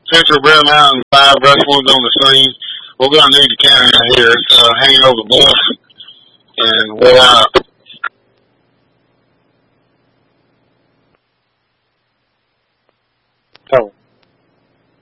Central Bear Mountain, 5 restrooms on the scene. We're gonna need to carry in here. It's hanging over the bluff, and we're out.